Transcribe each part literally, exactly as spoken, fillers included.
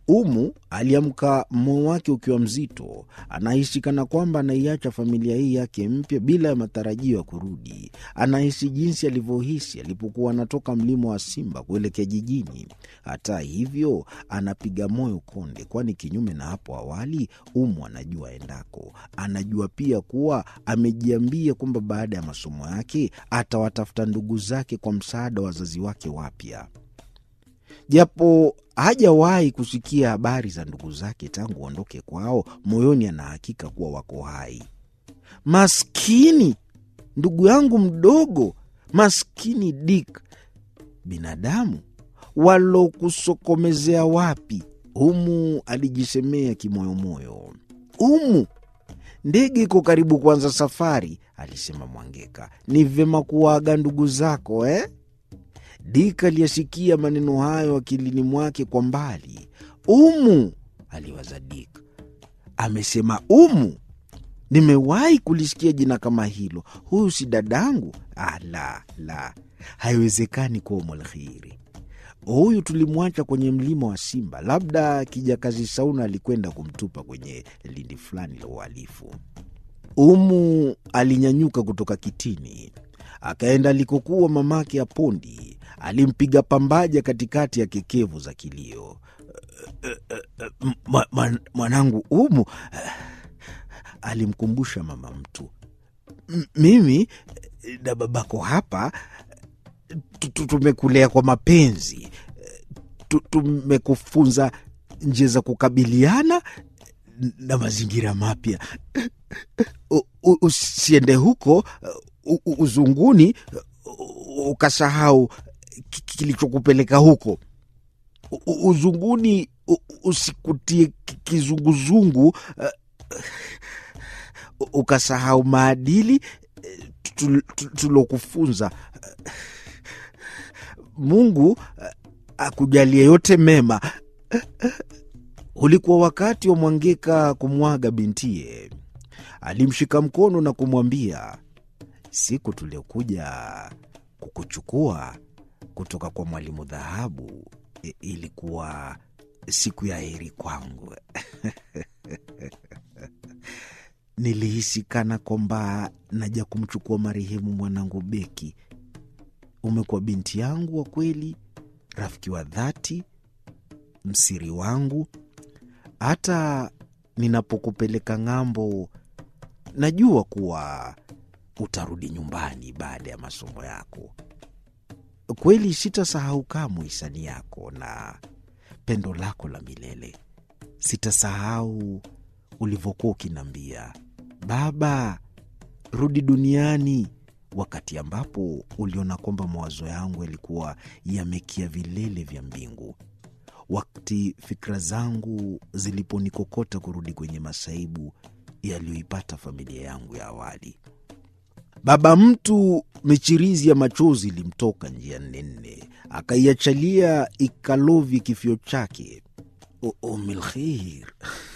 Umu aliamka moyo wake ukiwa mzito. Anahisi kana kwamba anaiacha familia hii yake mpya bila ya matarajio ya kurudi. Anahisi jinsi alivyohisi alipokuwa anatoka mlima wa Simba kuelekea jijini. Hata hivyo, anapiga moyo konde, kwani kinyume na hapo awali, Umu anajua endako. Anajua pia kuwa amejiambia kwamba baada ya masomo yake atawatafuta ndugu zake kwa msaada wa wazazi wake wapya. Japo hajawahi kusikia habari za ndugu zake tangu ondoke kwao, moyoni ana hakika kuwa wako hai. Maskini ndugu yangu mdogo, maskini Dick. Binadamu walokusokomezea wapi? Umu alijisemea kimoyomoyo. Umu, ndege iko karibu kuanza safari, alisema Mwangeka. Ni vyema kuaga ndugu zako, eh? Dick aliyasikia maneno hayo akilini mwake kwa mbali. Umu, aliwaza Dick. Amesema Umu? Nimewahi kulisikia jina kama hilo. Huyu si dadangu? Ah, la, la. Haiwezekani kuwa Umulkhiri. Huyu tulimwacha kwenye mlima wa Simba. Labda kijakazi Sauna alikwenda kumtupa kwenye lindi fulani la uhalifu. Umu alinyanyuka kutoka kitini. Akaenda alikokuwa mamake ya Pondi. Alimpiga pambaja katikati ya kekevu za kilio. Mwanangu Umu, alimkumbusha mama mtu. Mimi na babako hapa tumekulea kwa mapenzi. Tumekufunza njia za kukabiliana na mazingira mapya. Usiende huko uzunguni ukasahau kilichokupeleka huko. Uzunguni usikutie kizunguzungu ukasahau maadili tulokufunza. Mungu akujalie yote mema. Ulikuwa wakati wa Mwangeka kumwaga bintiye. Alimshika mkono na kumwambia, siku tuliokuja kukuchukua kutoka kwa Mwalimu Dhahabu ilikuwa siku ya heri kwangu. Nilihisi kana kwamba naja kumchukua marehemu mwanangu Beki. Umekuwa binti yangu wa kweli, rafiki wa dhati, msiri wangu. Hata ninapokupeleka ng'ambo, najua kuwa utarudi nyumbani baada ya masomo yako. Kweli sitasahau kamwe hisani yako na pendo lako la milele. Sitasahau ulivyokuwa ukiniambia, baba, rudi duniani, wakati ambapo uliona kwamba mawazo yangu yalikuwa yamekia vilele vya mbingu. Wakati fikra zangu ziliponikokota kurudi kwenye masaibu yaliyoipata familia yangu ya awali. Baba mtu, michirizi ya machozi ilimtoka njia nene. Akaiachalia ikalovi kifio chake. Umulkhiri,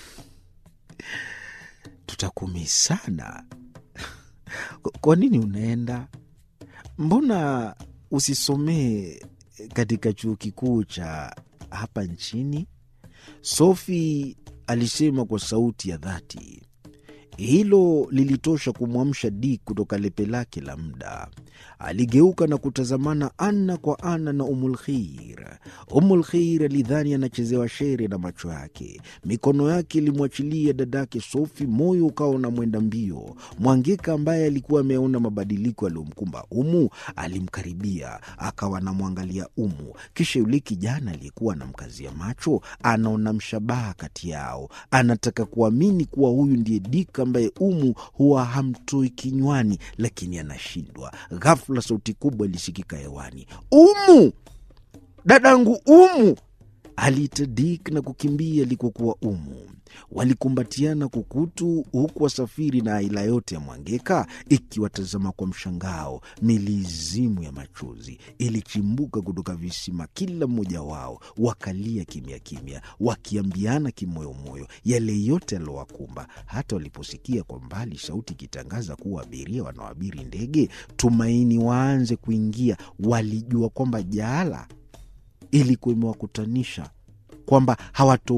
tutakumi sana. Kwa nini unaenda? Mbona usisomee katika chuo kikuu cha hapa nchini? Sophie alisema kwa sauti ya dhati. Hilo lilitosha kumwamsha Dick kutoka lepe lake la muda. Aligeuka na kutazamana ana kwa ana na Umulkhiri. Umulkhiri alidhani anachezewa shere na macho yake. Mikono yake ilimwachilia dadake Sophie, moyo ukawa na mwenda mbio. Mwangeka ambaye alikuwa ameona mabadiliko yaliyomkumba Umu alimkaribia, akawa anamwangalia Umu. Kisha yule kijana aliyekuwa anamkazia macho anaona mshabaha kati yao. Anataka kuamini kuwa huyu ndiye Dick ambaye Umu huwa hamtoi kinywani, lakini anashindwa. Ghafla sauti kubwa ilisikika hewani. Umu! Dadangu Umu! Aliita Dick na kukimbia alikokuwa Umu. Walikumbatiana kukutu, huku wasafiri na aila yote ya Mwangeka ikiwatazama kwa mshangao. Milizimu ya machozi ilichimbuka kutoka visima kila mmoja wao. Wakalia kimya kimya, wakiambiana kimoyomoyo yale yote yalowakumba. Hata waliposikia kwa mbali sauti ikitangaza kuwa abiria wanaoabiri ndege Tumaini waanze kuingia, walijua kwamba jaala ilikuwa imewakutanisha, kwamba hawato